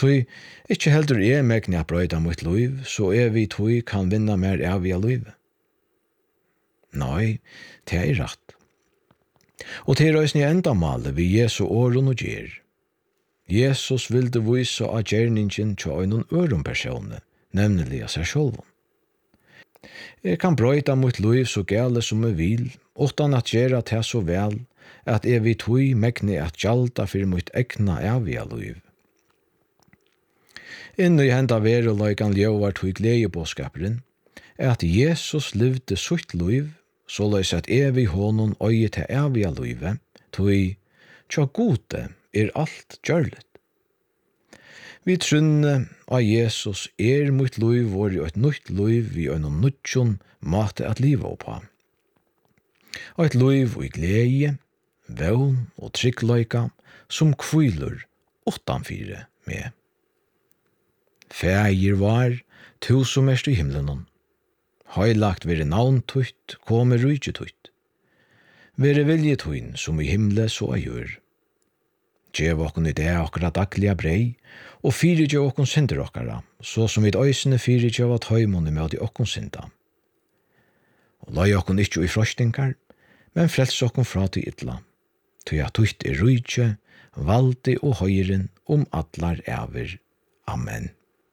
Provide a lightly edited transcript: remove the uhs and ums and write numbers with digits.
Tui, ikkje heldur megni at brøyta mitt liv, så vi tui kan vinna mer evige liv. Nei, det rett. Og til røysni endamalet vi Jesu åren og gjer. Jesus vilde vise av gjerningen til øynun øren personer, nemlig av seg sjølven. Jeg kan brøyta mitt liv så gale som jeg vil, utan at gjøre det så vel, at vi tui megni at gjalda for mitt egna evige liv. Inni henda veruløykan ljóvar tui gledebåskaperen, at Jesus livde sutt liv, såleis at vi honom øye til evige livet, tui tja gode alt gjørlet. Vi trunne av Jesus mitt liv var jo et nytt liv vi en nødtjon måte at livet på. Og et liv i glede, vevn og tryggløyka som kviler utanfyre med. Fægir var, tu som erst i himmelen. Høylagt vere navn tutt, komme rujtje tutt. Vere vilje tuin som i himle så gjør. Gjev okkon i det okkara daglige brei, og fyri gjev okkon synder okkara, så som vid øysene fyri gjev at høymone med i okkon synda. Og lai okkon ikkje i frostingar, men frels okkon fra til ytla. Tui at tutt rujtje, valdi og høyren atlar ever. Amen.